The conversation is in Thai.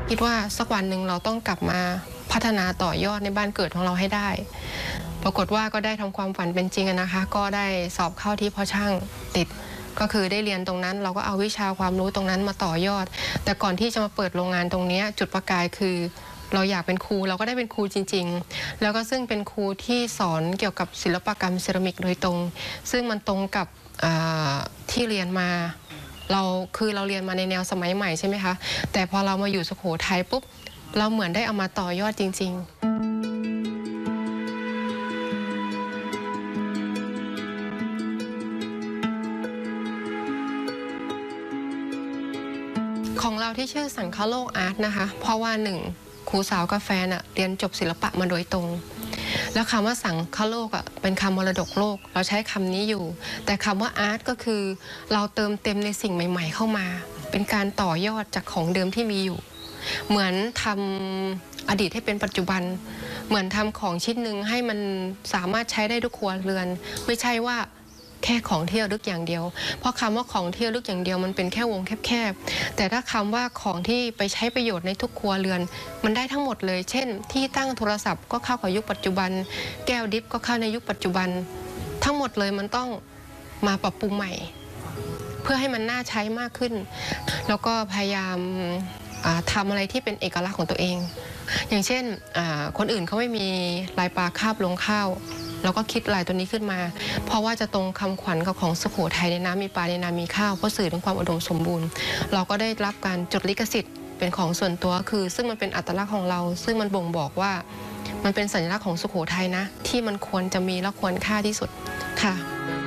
คิดว่าสักวันหนึ่งเราต้องกลับมาพัฒนาต่อยอดในบ้านเกิดของเราให้ได้ปรากฏว่าก็ได้ทำความฝันเป็นจริงนะคะก็ได้สอบเข้าที่พ่อช่างติดก็คือได้เรียนตรงนั้นเราก็เอาวิชาความรู้ตรงนั้นมาต่อยอดแต่ก่อนที่จะมาเปิดโรงงานตรงนี้จุดประกายคือเราอยากเป็นครูเราก็ได้เป็นครูจริงๆแล้วก็ซึ่งเป็นครูที่สอนเกี่ยวกับศิลปกรรมเซรามิกโดยตรงซึ่งมันตรงกับที่เรียนมาเราเรียนมาในแนวสมัยใหม่ใช่ไหมคะแต่พอเรามาอยู่สุโขทัยปุ๊บเราเหมือนได้เอามาต่อยอดจริงๆของเราที่ชื่อสังคโลกอาร์ตนะคะเพราะว่าหนึ่งครูสาวกับแฟนเรียนจบศิลปะมาโดยตรงแล้วคำว่าสังคโลกเป็นคำมรดกโลกเราใช้คำนี้อยู่แต่คำว่าอาร์ตก็คือเราเติมเต็มในสิ่งใหม่ๆเข้ามาเป็นการต่อยอดจากของเดิมที่มีอยู่เหมือนทำอดีตให้เป็นปัจจุบันเหมือนทำของชิ้นหนึ่งให้มันสามารถใช้ได้ทุกครัวเรือนไม่ใช่ว่าแค่ของที่ระลึกอย่างเดียวเพราะคำว่าของที่ระลึกอย่างเดียวมันเป็นแค่วงแคบๆแต่ถ้าคำว่าของที่ไปใช้ประโยชน์ในทุกครัวเรือนมันได้ทั้งหมดเลยเช่นที่ตั้งโทรศัพท์ก็เข้ากับยุคปัจจุบันแก้วดิฟก็เข้าในยุคปัจจุบันทั้งหมดเลยมันต้องมาปรับปรุงใหม่เพื่อให้มันน่าใช้มากขึ้นแล้วก็พยายามทำอะไรที่เป็นเอกลักษณ์ของตัวเองอย่างเช่นคนอื่นเขาไม่มีลายปลาคาบลงข้าวเราก็คิดลายตัวนี้ขึ้นมาเพราะว่าจะตรงคำขวัญกับของสุโขทัยในน้ำมีปลาในน้ำมีข้าวเพราะสื่อถึงความอุดมสมบูรณ์เราก็ได้รับการจดลิขสิทธิ์เป็นของส่วนตัวคือซึ่งมันเป็นอัตลักษณ์ของเราซึ่งมันบ่งบอกว่ามันเป็นสัญลักษณ์ของสุโขทัยนะที่มันควรจะมีและควรค่าที่สุดค่ะ